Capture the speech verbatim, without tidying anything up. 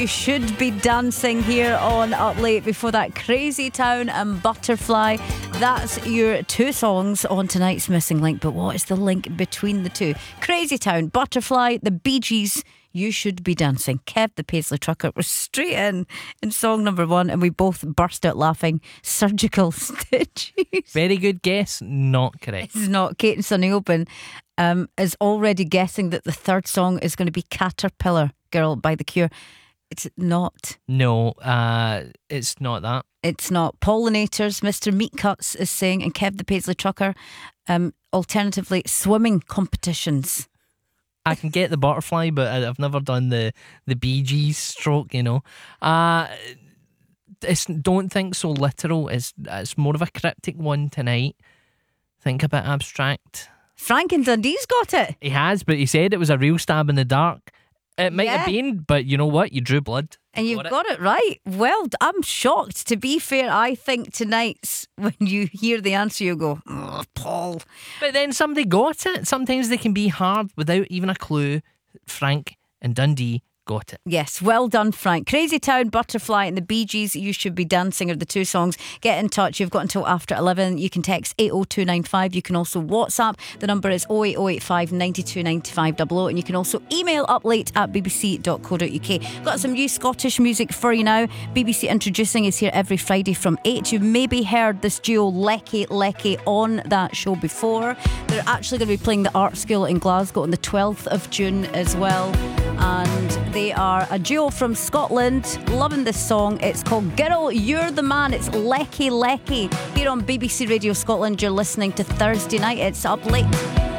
You should be dancing here on Up Late. Before that, Crazy Town and Butterfly. That's your two songs on tonight's Missing Link. But what is the link between the two? Crazy Town, Butterfly, the Bee Gees, You Should Be Dancing. Kev the Paisley Trucker was straight in in song number one, and we both burst out laughing. Surgical Stitches. Very good guess, not correct. It's not. Kate and Sunny Open um, is already guessing that the third song is going to be Caterpillar Girl by The Cure. It's not. No, uh, it's not that. It's not. Pollinators, Mister Meatcuts is saying, and Kev the Paisley Trucker, um, alternatively, swimming competitions. I can get the butterfly, but I- I've never done the, the Bee Gees stroke, you know. Uh, it's, don't think so literal. It's, it's more of a cryptic one tonight. Think a bit abstract. Frank and Dundee's got it. He has, but he said it was a real stab in the dark. It might Yeah. have been, but you know what? You drew blood. And you've Got it. got it right. Well, I'm shocked. To be fair, I think tonight's, when you hear the answer, you go, oh, Paul. But then somebody got it. Sometimes they can be hard without even a clue. Frank and Dundee got it. Yes, well done, Frank. Crazy Town, Butterfly and the Bee Gees, You Should Be Dancing are the two songs. Get in touch. You've got until after eleven. You can text eight oh two nine five. You can also WhatsApp. The number is oh eight oh eight five nine two nine five double oh. And you can also email uplate at b b c dot co dot u k. Got some new Scottish music for you now. B B C Introducing is here every Friday from eight. You've maybe heard this duo Lecky Lecky on that show before. They're actually going to be playing the Art School in Glasgow on the twelfth of June as well. And they are a duo from Scotland. Loving this song. It's called Girl, You're the Man. It's Lecky Lecky. Here on B B C Radio Scotland, you're listening to Thursday Night. It's Up Late.